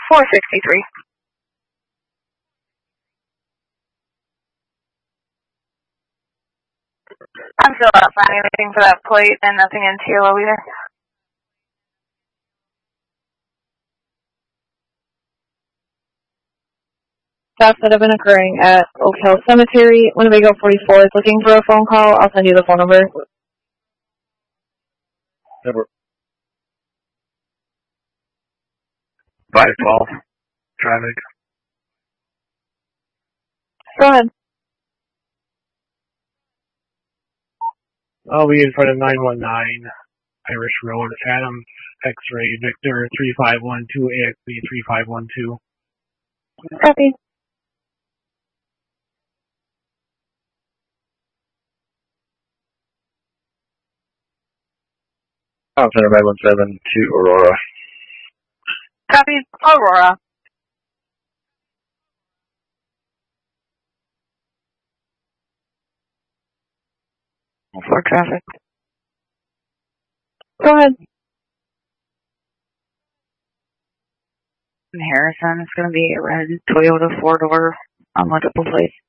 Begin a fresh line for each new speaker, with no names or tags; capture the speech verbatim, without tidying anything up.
four sixty-three. I'm still not finding anything for that plate and nothing in T L O either.
Thefts that have been occurring at Oak Hill Cemetery. Winnebago forty-four is looking for a phone call. I'll send you the phone number.
Number five twelve. Traffic.
Go ahead.
I'll be in front of nine one nine Irish Road, Adams, X-ray, Victor three five one two, A X B three five one two.
Copy.
Tom Center five one seven to Aurora.
Copy. Aurora.
For traffic.
Go ahead.
In Harrison, it's going to be a red Toyota four-door on multiple plates.